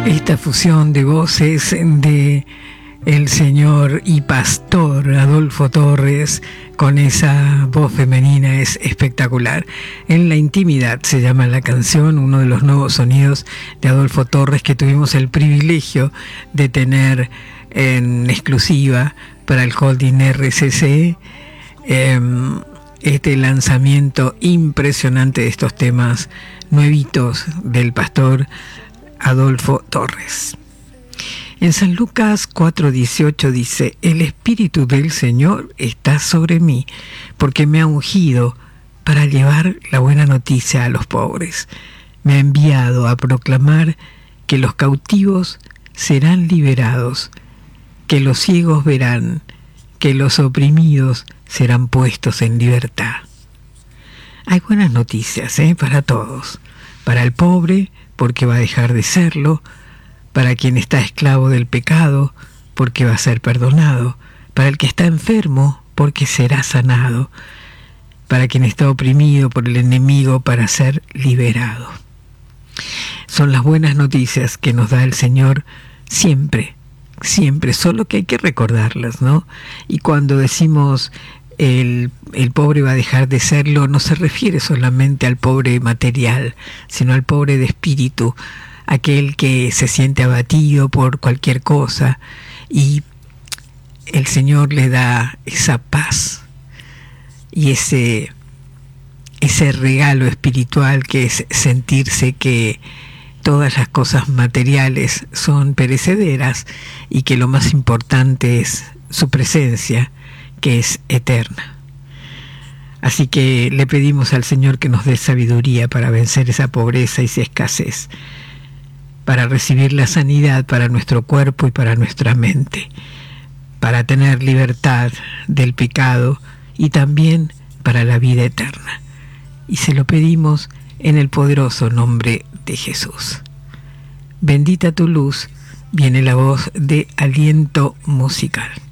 Esta fusión de voces de el señor y pastor Adolfo Torres con esa voz femenina es espectacular. En la intimidad se llama la canción, uno de los nuevos sonidos de Adolfo Torres que tuvimos el privilegio de tener en exclusiva para el holding RCC. Este lanzamiento impresionante de estos temas nuevitos del pastor Adolfo Torres. En San Lucas 4:18 dice: el Espíritu del Señor está sobre mí, porque me ha ungido para llevar la buena noticia a los pobres. Me ha enviado a proclamar que los cautivos serán liberados, que los ciegos verán, que los oprimidos serán puestos en libertad. Hay buenas noticias, para todos. Para el pobre, porque va a dejar de serlo. Para quien está esclavo del pecado, porque va a ser perdonado. Para el que está enfermo, porque será sanado. Para quien está oprimido por el enemigo, para ser liberado. Son las buenas noticias que nos da el Señor siempre, siempre, solo que hay que recordarlas, ¿no? Y cuando decimos el pobre va a dejar de serlo, no se refiere solamente al pobre material, sino al pobre de espíritu, aquel que se siente abatido por cualquier cosa, y el Señor le da esa paz y ese regalo espiritual que es sentirse que todas las cosas materiales son perecederas y que lo más importante es su presencia, que es eterna. Así que le pedimos al Señor que nos dé sabiduría para vencer esa pobreza y esa escasez, para recibir la sanidad para nuestro cuerpo y para nuestra mente, para tener libertad del pecado y también para la vida eterna. Y se lo pedimos en el poderoso nombre de Jesús. Bendita tu luz, viene la voz de aliento musical.